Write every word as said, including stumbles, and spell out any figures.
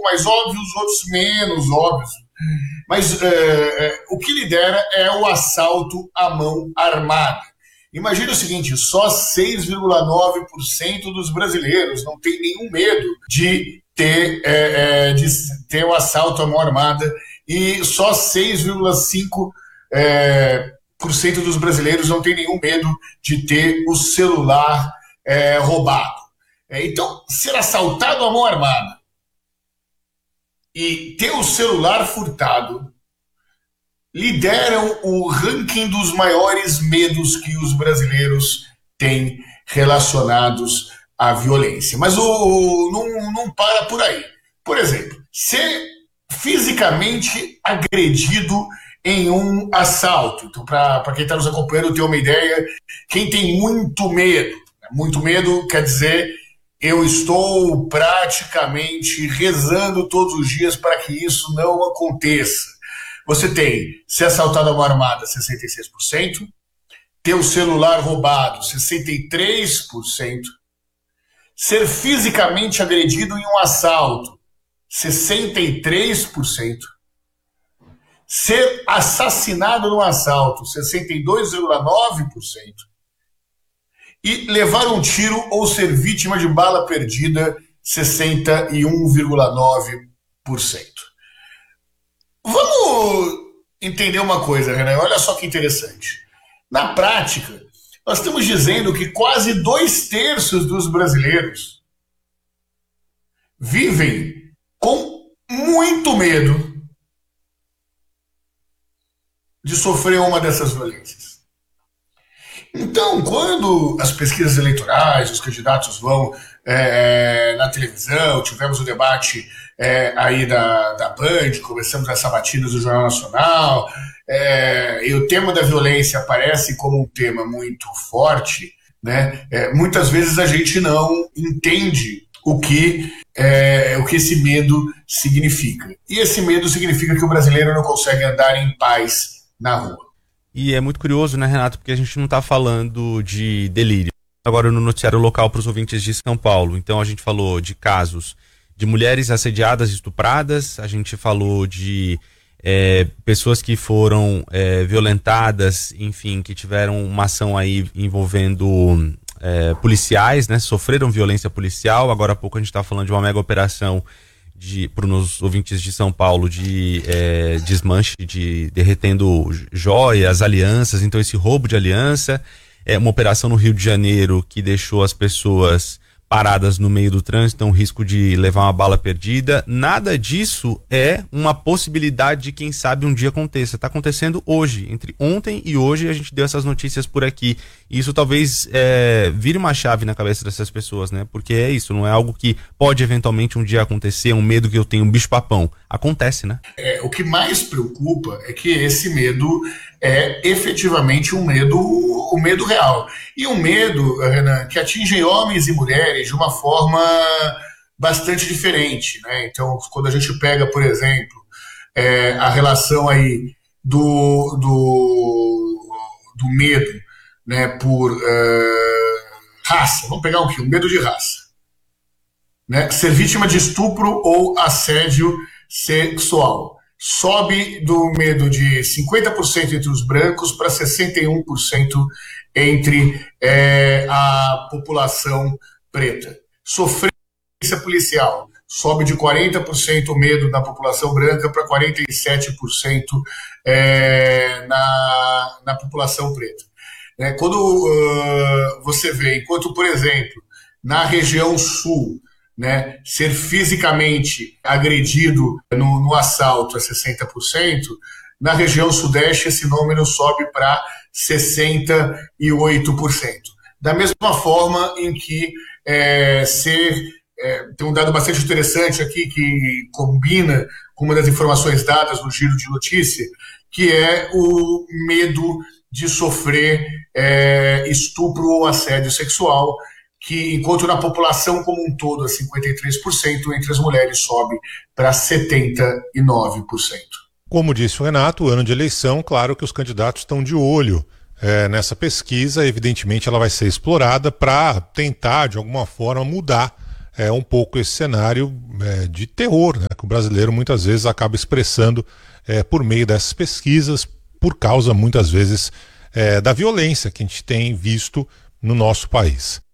mais óbvios, outros menos óbvios. Mas é, é, o que lidera é o assalto à mão armada. Imagina o seguinte, só seis vírgula nove por cento dos brasileiros não tem nenhum medo de ter, é, é, de ter o assalto à mão armada e só seis vírgula cinco por cento é, dos brasileiros não tem nenhum medo de ter o celular é, roubado. É, então, ser assaltado à mão armada e ter o celular furtado lideram o ranking dos maiores medos que os brasileiros têm relacionados à violência. Mas o, não, não para por aí. Por exemplo, ser fisicamente agredido em um assalto. Então, para quem está nos acompanhando ter uma ideia, quem tem muito medo, muito medo quer dizer eu estou praticamente rezando todos os dias para que isso não aconteça. Você tem ser assaltado à mão armada, sessenta e seis por cento, ter o celular roubado, sessenta e três por cento, ser fisicamente agredido em um assalto, sessenta e três por cento, ser assassinado num assalto, sessenta e dois vírgula nove por cento, e levar um tiro ou ser vítima de bala perdida, sessenta e um vírgula nove por cento. Vamos entender uma coisa, Renan, olha só que interessante. Na prática, nós estamos dizendo que quase dois terços dos brasileiros vivem com muito medo de sofrer uma dessas violências. Então, quando as pesquisas eleitorais, os candidatos vão é, na televisão, tivemos o debate é, aí da, da Band, começamos as sabatinas do Jornal Nacional, é, e o tema da violência aparece como um tema muito forte, né? É, muitas vezes a gente não entende o que, é, o que esse medo significa. E esse medo significa que o brasileiro não consegue andar em paz na rua. E é muito curioso, né, Renato, porque a gente não está falando de delírio. Agora no noticiário local para os ouvintes de São Paulo. Então a gente falou de casos de mulheres assediadas, estupradas, a gente falou de é, pessoas que foram é, violentadas, enfim, que tiveram uma ação aí envolvendo é, policiais, né, sofreram violência policial. Agora há pouco a gente está falando de uma mega operação para os ouvintes de São Paulo de é, desmanche, de derretendo joias, alianças, então esse roubo de aliança, é uma operação no Rio de Janeiro que deixou as pessoas paradas no meio do trânsito, então risco de levar uma bala perdida. Nada disso é uma possibilidade de quem sabe um dia aconteça. Está acontecendo hoje, entre ontem e hoje a gente deu essas notícias por aqui. E isso talvez é, vire uma chave na cabeça dessas pessoas, né? Porque é isso, não é algo que pode eventualmente um dia acontecer, é um medo que eu tenho, um bicho-papão. Acontece, né? É, o que mais preocupa é que esse medo é efetivamente um medo, um medo real. E um medo, Renan, que atinge homens e mulheres de uma forma bastante diferente, né? Então, quando a gente pega, por exemplo, é, a relação aí do, do, do medo, né, por uh, raça, vamos pegar um, um medo de raça, né? Ser vítima de estupro ou assédio sexual. Sobe do medo de cinquenta por cento entre os brancos para sessenta e um por cento entre é, a população preta. Sofrência policial. Sobe de quarenta por cento o medo na população branca para quarenta e sete por cento é, na, na população preta. É, quando uh, você vê, enquanto, por exemplo, na região sul, né, ser fisicamente agredido no, no assalto é sessenta por cento, na região sudeste esse número sobe para sessenta e oito por cento. Da mesma forma em que é, ser, é, tem um dado bastante interessante aqui que combina com uma das informações dadas no giro de notícia, que é o medo de sofrer é, estupro ou assédio sexual, que enquanto na população como um todo é cinquenta e três por cento, entre as mulheres sobe para setenta e nove por cento. Como disse o Renato, ano de eleição, claro que os candidatos estão de olho é, nessa pesquisa, evidentemente ela vai ser explorada para tentar, de alguma forma, mudar é, um pouco esse cenário é, de terror, né? que o brasileiro muitas vezes acaba expressando é, por meio dessas pesquisas, por causa muitas vezes é, da violência que a gente tem visto no nosso país.